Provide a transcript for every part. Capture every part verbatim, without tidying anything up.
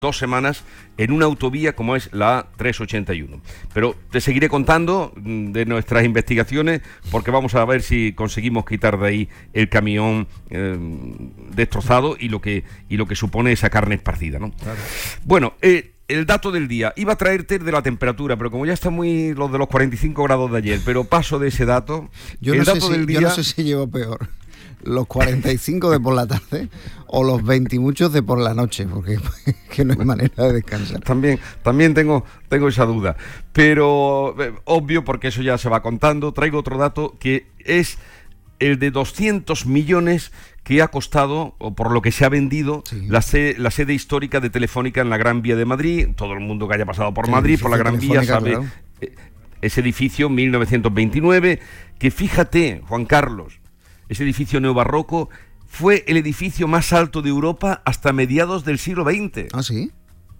dos semanas en una autovía como es la A trescientos ochenta y uno. Pero te seguiré contando de nuestras investigaciones, porque vamos a ver si conseguimos quitar de ahí el camión eh, destrozado y lo que y lo que supone esa carne esparcida, ¿no? Claro. Bueno, eh, el dato del día. Iba a traerte de la temperatura, pero como ya está muy los de los cuarenta y cinco grados de ayer, pero paso de ese dato. Yo, el no, dato sé si, del día... yo no sé si llevo peor los cuarenta y cinco de por la tarde o los veinte y muchos de por la noche, porque que no hay manera de descansar. También, también tengo, tengo esa duda, pero eh, obvio, porque eso ya se va contando. Traigo otro dato que es el de doscientos millones que ha costado, o por lo que se ha vendido, sí. la, sede, la sede histórica de Telefónica en la Gran Vía de Madrid. Todo el mundo que haya pasado por sí, Madrid, por la Gran Vía, sabe claro. eh, ese edificio mil novecientos veintinueve, que fíjate, Juan Carlos, ese edificio neobarroco fue el edificio más alto de Europa hasta mediados del siglo veinte. ¿Ah, sí?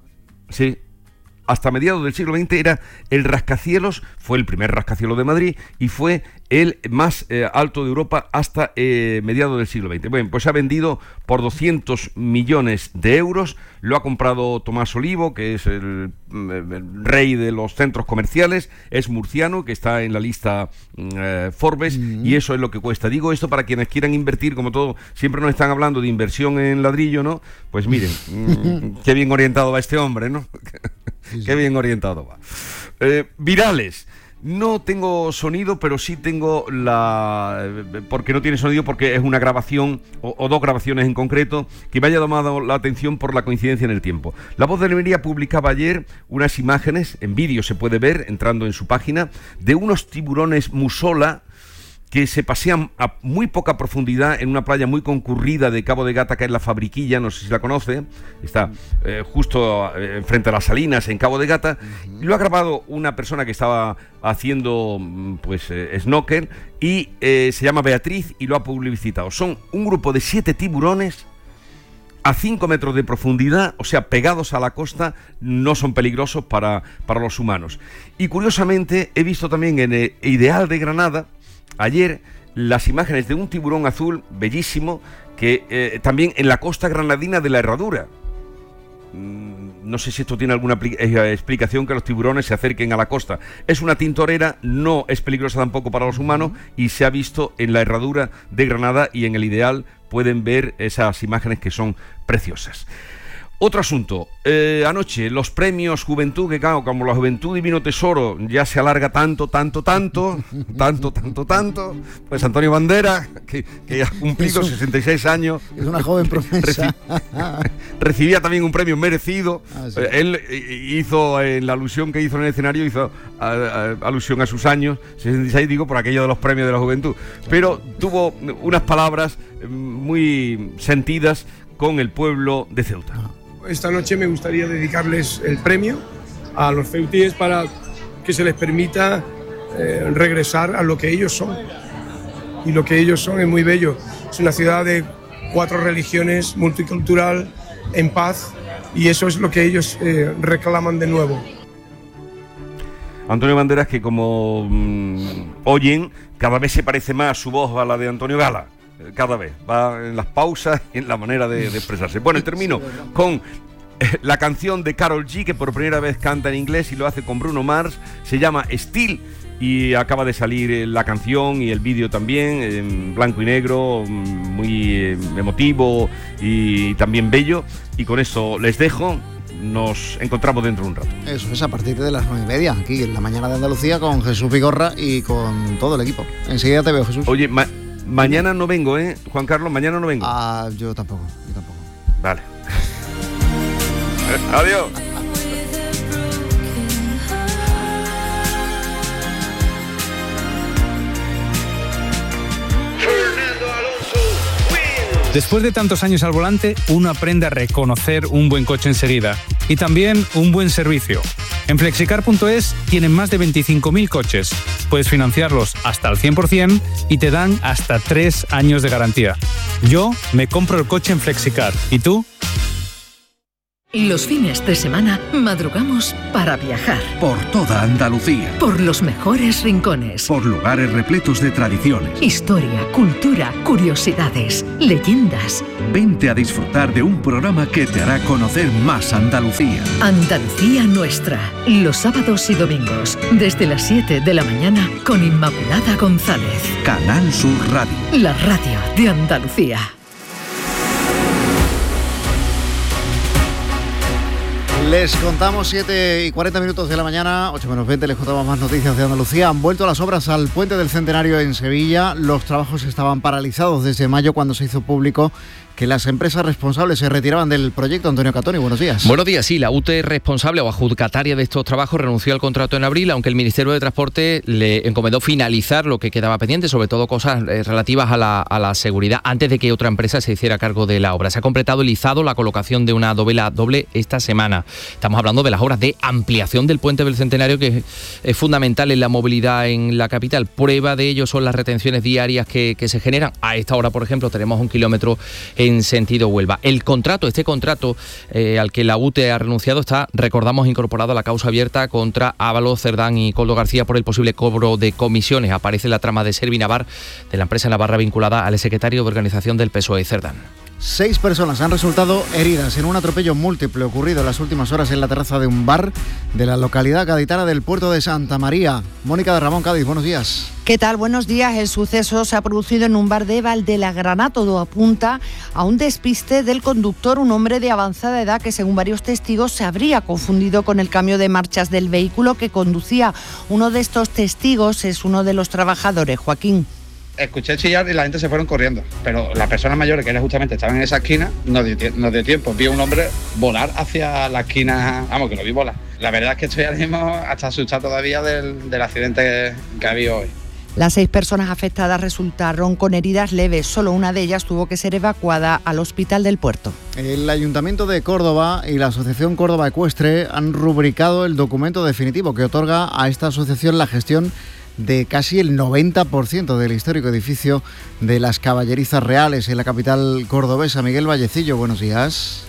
Sí. Hasta mediados del siglo veinte era el rascacielos, fue el primer rascacielos de Madrid y fue el más eh, alto de Europa hasta eh, mediados del siglo veinte. Bueno, pues se ha vendido por doscientos millones de euros, lo ha comprado Tomás Olivo, que es el, el rey de los centros comerciales, es murciano, que está en la lista eh, Forbes, mm. y eso es lo que cuesta. Digo esto para quienes quieran invertir, como todo, siempre nos están hablando de inversión en ladrillo, ¿no? Pues miren, mmm, qué bien orientado va este hombre, ¿no? Sí, sí. Qué bien orientado va. Eh, virales. No tengo sonido, pero sí tengo la... porque no tiene sonido, porque es una grabación, o, o dos grabaciones en concreto, que me haya llamado la atención por la coincidencia en el tiempo. La Voz de Almería publicaba ayer unas imágenes, en vídeo se puede ver, entrando en su página, de unos tiburones musola, que se pasean a muy poca profundidad en una playa muy concurrida de Cabo de Gata, que es la Fabriquilla, no sé si la conoce, está eh, justo eh, frente a las Salinas, en Cabo de Gata. Uh-huh. Lo ha grabado una persona que estaba haciendo pues eh, snorkel y eh, se llama Beatriz y lo ha publicitado. Son un grupo de siete tiburones a cinco metros de profundidad, o sea, pegados a la costa, no son peligrosos para, para los humanos. Y curiosamente he visto también en el Ideal de Granada ayer las imágenes de un tiburón azul bellísimo que eh, también en la costa granadina de la Herradura. Mm, no sé si esto tiene alguna pli- eh, explicación, que los tiburones se acerquen a la costa. Es una tintorera, no es peligrosa tampoco para los humanos, y se ha visto en la Herradura de Granada, y en el Ideal pueden ver esas imágenes que son preciosas. Otro asunto, eh, anoche los premios Juventud, que claro, como la Juventud Divino Tesoro ya se alarga tanto, tanto, tanto, tanto, tanto, tanto, pues Antonio Banderas, que, que ha cumplido sesenta y seis años, es una joven promesa, reci- recibía también un premio merecido. Ah, sí. eh, él hizo, en la alusión que hizo en el escenario, hizo a, a, alusión a sus años, sesenta y seis, digo, por aquello de los premios de la juventud, pero tuvo unas palabras muy sentidas con el pueblo de Ceuta. Esta noche me gustaría dedicarles el premio a los ceutíes para que se les permita eh, regresar a lo que ellos son. Y lo que ellos son es muy bello. Es una ciudad de cuatro religiones, multicultural, en paz, y eso es lo que ellos eh, reclaman de nuevo. Antonio Banderas, que como mmm, oyen, cada vez se parece más su voz a la de Antonio Gala. Cada vez, va en las pausas y en la manera de, de expresarse. Bueno, termino con eh, la canción de Karol G, que por primera vez canta en inglés y lo hace con Bruno Mars, se llama Still, y acaba de salir eh, la canción y el vídeo también, en blanco y negro, muy eh, emotivo y también bello, y con esto les dejo. Nos encontramos dentro de un rato. Eso es a partir de las nueve y media, aquí en la mañana de Andalucía, con Jesús Vigorra y con todo el equipo. Enseguida te veo, Jesús. Oye, ma- mañana no vengo, ¿eh, Juan Carlos? Mañana no vengo. Ah, yo tampoco, yo tampoco. Vale. Adiós. Después de tantos años al volante, uno aprende a reconocer un buen coche enseguida y también un buen servicio. En flexicar punto es tienen más de veinticinco mil coches. Puedes financiarlos hasta el cien por ciento y te dan hasta tres años de garantía. Yo me compro el coche en Flexicar. ¿Y tú? Los fines de semana madrugamos para viajar. Por toda Andalucía. Por los mejores rincones. Por lugares repletos de tradiciones. Historia, cultura, curiosidades, leyendas. Vente a disfrutar de un programa que te hará conocer más Andalucía. Andalucía Nuestra. Los sábados y domingos, desde las siete de la mañana, con Inmaculada González. Canal Sur Radio. La radio de Andalucía. Les contamos siete y cuarenta minutos de la mañana, ocho menos veinte, les contamos más noticias de Andalucía. Han vuelto las obras al Puente del Centenario en Sevilla. Los trabajos estaban paralizados desde mayo, cuando se hizo público que las empresas responsables se retiraban del proyecto. Antonio Catoni, buenos días. Buenos días, sí, la U T E responsable o adjudicataria de estos trabajos renunció al contrato en abril, aunque el Ministerio de Transporte le encomendó finalizar lo que quedaba pendiente, sobre todo cosas eh, relativas a la, a la seguridad, antes de que otra empresa se hiciera cargo de la obra. Se ha completado el izado, la colocación de una dovela doble esta semana. Estamos hablando de las obras de ampliación del Puente del Centenario, que es, es fundamental en la movilidad en la capital. Prueba de ello son las retenciones diarias que, que se generan. A esta hora, por ejemplo, tenemos un kilómetro en sentido Huelva. El contrato, este contrato eh, al que la U T E ha renunciado, está, recordamos, incorporado a la causa abierta contra Ábalos, Cerdán y Coldo García por el posible cobro de comisiones. Aparece la trama de Servinavar, de la empresa navarra vinculada al secretario de organización del P S O E, Cerdán. Seis personas han resultado heridas en un atropello múltiple ocurrido en las últimas horas en la terraza de un bar de la localidad gaditana del puerto de Santa María. Mónica de Ramón, Cádiz, buenos días. ¿Qué tal? Buenos días. El suceso se ha producido en un bar de Valdelagrana. Todo apunta a un despiste del conductor, un hombre de avanzada edad que, según varios testigos, se habría confundido con el cambio de marchas del vehículo que conducía. Uno de estos testigos es uno de los trabajadores, Joaquín. Escuché chillar y la gente se fueron corriendo, pero las personas mayores que justamente estaban en esa esquina no dio, no dio tiempo. Vi a un hombre volar hacia la esquina, vamos, que lo vi volar. La verdad es que estoy ahora mismo hasta asustado todavía del, del accidente que, que ha habido hoy. Las seis personas afectadas resultaron con heridas leves. Solo una de ellas tuvo que ser evacuada al hospital del puerto. El Ayuntamiento de Córdoba y la Asociación Córdoba Ecuestre han rubricado el documento definitivo que otorga a esta asociación la gestión de casi el noventa por ciento del histórico edificio de las Caballerizas Reales en la capital cordobesa. Miguel Vallecillo, buenos días.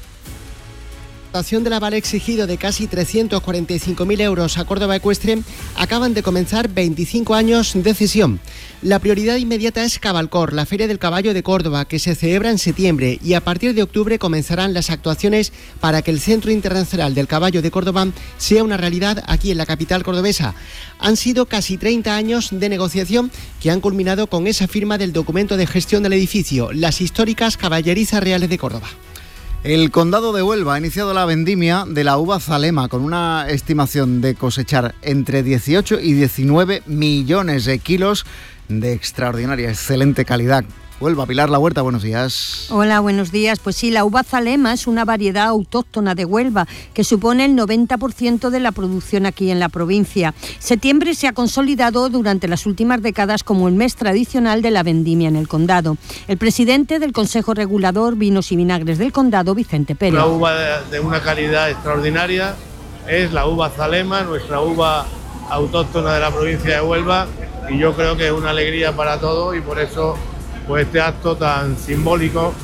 La dotación del aval exigido de casi trescientos cuarenta y cinco mil euros a Córdoba Ecuestre acaban de comenzar veinticinco años de cesión. La prioridad inmediata es Cabalcor, la Feria del Caballo de Córdoba, que se celebra en septiembre, y a partir de octubre comenzarán las actuaciones para que el Centro Internacional del Caballo de Córdoba sea una realidad aquí en la capital cordobesa. Han sido casi treinta años de negociación que han culminado con esa firma del documento de gestión del edificio, las históricas Caballerizas Reales de Córdoba. El Condado de Huelva ha iniciado la vendimia de la uva Zalema con una estimación de cosechar entre dieciocho y diecinueve millones de kilos de extraordinaria, excelente calidad. Huelva, Pilar La Huerta, buenos días. Hola, buenos días. Pues sí, la uva Zalema es una variedad autóctona de Huelva que supone el noventa por ciento de la producción aquí en la provincia. Septiembre se ha consolidado durante las últimas décadas como el mes tradicional de la vendimia en el condado. El presidente del Consejo Regulador Vinos y Vinagres del Condado, Vicente Pérez. Una uva de, de una calidad extraordinaria es la uva Zalema, nuestra uva autóctona de la provincia de Huelva, y yo creo que es una alegría para todos, y por eso pues este acto tan simbólico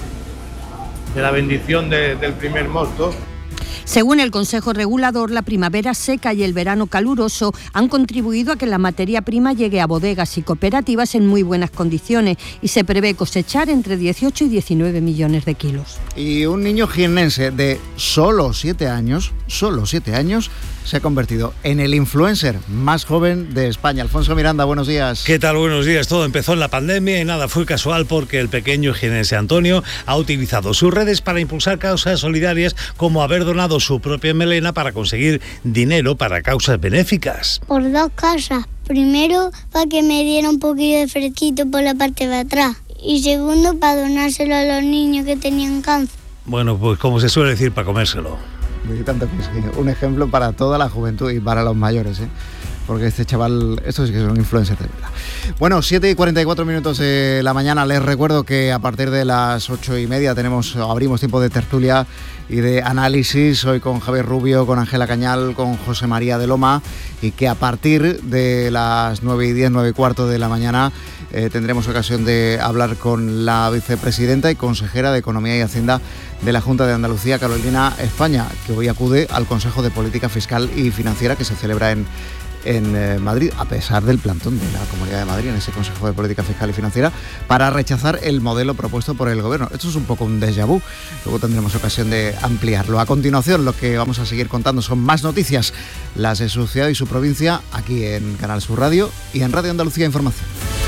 de la bendición de, del primer mosto. Según el Consejo Regulador, la primavera seca y el verano caluroso han contribuido a que la materia prima llegue a bodegas y cooperativas en muy buenas condiciones, y se prevé cosechar entre dieciocho y diecinueve millones de kilos. Y un niño jiennense de solo siete años, solo siete años, se ha convertido en el influencer más joven de España. Alfonso Miranda, buenos días. ¿Qué tal? Buenos días. Todo empezó en la pandemia y nada fue casual, porque el pequeño jiennense Antonio ha utilizado sus redes para impulsar causas solidarias, como haber donado su propia melena para conseguir dinero para causas benéficas. Por dos cosas. Primero, para que me diera un poquillo de fresquito por la parte de atrás. Y segundo, para donárselo a los niños que tenían cáncer. Bueno, pues como se suele decir, para comérselo. Tanto que es un ejemplo para toda la juventud y para los mayores, ¿eh? Porque este chaval, estos sí que son influencers de verdad. Bueno, siete y cuarenta y cuatro minutos de la mañana. Les recuerdo que a partir de las ocho y media tenemos, abrimos tiempo de tertulia y de análisis, hoy con Javier Rubio, con Ángela Cañal, con José María de Loma, y que a partir de las nueve y diez, nueve y cuarto de la mañana eh, tendremos ocasión de hablar con la vicepresidenta y consejera de Economía y Hacienda de la Junta de Andalucía, Carolina España, que hoy acude al Consejo de Política Fiscal y Financiera que se celebra en, en eh, Madrid, a pesar del plantón de la Comunidad de Madrid en ese Consejo de Política Fiscal y Financiera, para rechazar el modelo propuesto por el Gobierno. Esto es un poco un déjà vu, luego tendremos ocasión de ampliarlo. A continuación, lo que vamos a seguir contando son más noticias, las de su ciudad y su provincia, aquí en Canal Sur Radio y en Radio Andalucía Información.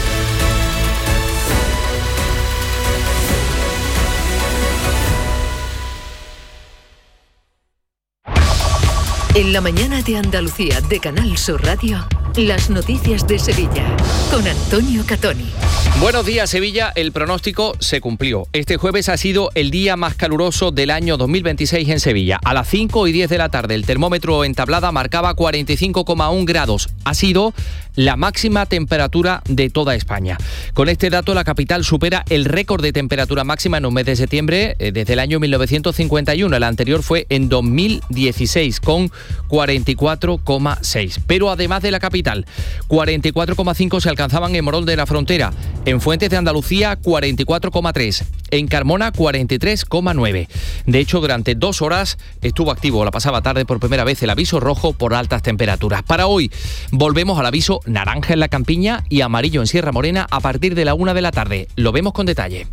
En la mañana de Andalucía de Canal Sur Radio, las noticias de Sevilla con Antonio Catoni. Buenos días, Sevilla. El pronóstico se cumplió. Este jueves ha sido el día más caluroso del año dos mil veintiséis en Sevilla. A las cinco y diez de la tarde el termómetro en Tablada marcaba cuarenta y cinco coma uno grados. Ha sido la máxima temperatura de toda España. Con este dato la capital supera el récord de temperatura máxima en un mes de septiembre eh, desde el año mil novecientos cincuenta y uno. El anterior fue en dos mil dieciséis con cuarenta y cuatro coma seis. Pero además de la capital, cuarenta y cuatro coma cinco se alcanzaban en Morón de la Frontera, en Fuentes de Andalucía cuarenta y cuatro coma tres, en Carmona cuarenta y tres coma nueve. De hecho, durante dos horas estuvo activo la pasada tarde por primera vez el aviso rojo por altas temperaturas. Para hoy volvemos al aviso naranja en la Campiña y amarillo en Sierra Morena a partir de la una de la tarde. Lo vemos con detalle.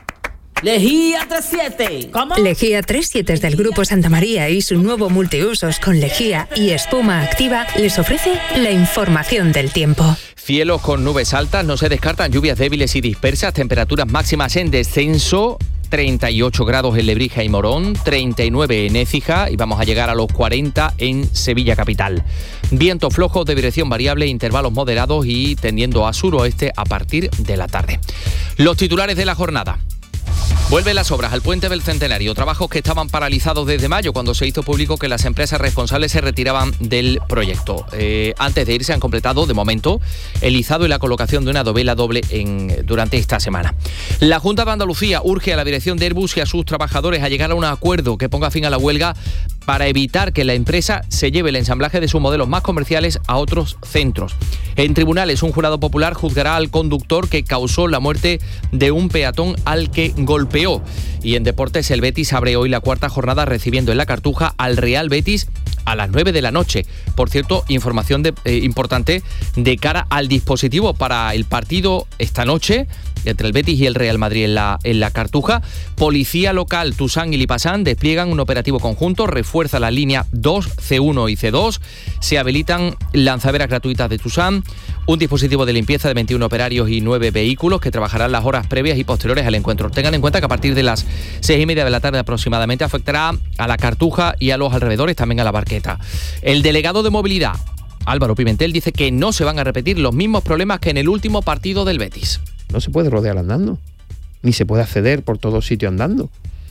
Lejía treinta y siete. ¿Cómo? Lejía treinta y siete es del Grupo Santa María y su nuevo multiusos con lejía y espuma activa les ofrece la información del tiempo. Cielos con nubes altas, no se descartan lluvias débiles y dispersas, temperaturas máximas en descenso. treinta y ocho grados en Lebrija y Morón, treinta y nueve en Écija y vamos a llegar a los cuarenta en Sevilla capital. Vientos flojos de dirección variable, intervalos moderados y tendiendo a suroeste a partir de la tarde. Los titulares de la jornada. Vuelven las obras al Puente del Centenario, trabajos que estaban paralizados desde mayo cuando se hizo público que las empresas responsables se retiraban del proyecto. Eh, antes de irse han completado, de momento, el izado y la colocación de una dovela doble en, durante esta semana. La Junta de Andalucía urge a la dirección de Airbus y a sus trabajadores a llegar a un acuerdo que ponga fin a la huelga para evitar que la empresa se lleve el ensamblaje de sus modelos más comerciales a otros centros. En tribunales, un jurado popular juzgará al conductor que causó la muerte de un peatón al que golpeó. Y en deportes, el Betis abre hoy la cuarta jornada recibiendo en la Cartuja al Real Betis a las nueve de la noche. Por cierto, información de, eh, importante de cara al dispositivo para el partido esta noche entre el Betis y el Real Madrid en la, en la Cartuja. Policía local, Tusán y Lipasán despliegan un operativo conjunto, refuerza la línea dos, C uno y C dos, se habilitan lanzaderas gratuitas de Tusán, un dispositivo de limpieza de veintiún operarios y nueve vehículos que trabajarán las horas previas y posteriores al encuentro. Tengan en cuenta que a partir de las seis y media de la tarde aproximadamente afectará a la Cartuja y a los alrededores, también a la Barqueta. El delegado de movilidad, Álvaro Pimentel, dice que no se van a repetir los mismos problemas que en el último partido del Betis. No se puede rodear andando, ni se puede acceder por todo sitio andando.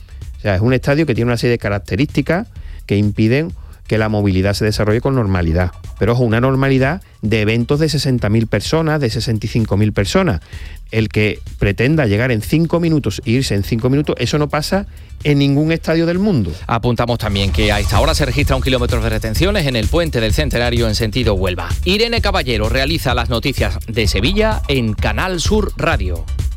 O sea, es un estadio que tiene una serie de características que impiden que la movilidad se desarrolle con normalidad. Pero ojo, una normalidad de eventos de sesenta mil personas, de sesenta y cinco mil personas. El que pretenda llegar en cinco minutos e irse en cinco minutos, eso no pasa en ningún estadio del mundo. Apuntamos también que a esta hora se registra un kilómetro de retenciones en el Puente del Centenario en sentido Huelva. Irene Caballero realiza las noticias de Sevilla en Canal Sur Radio.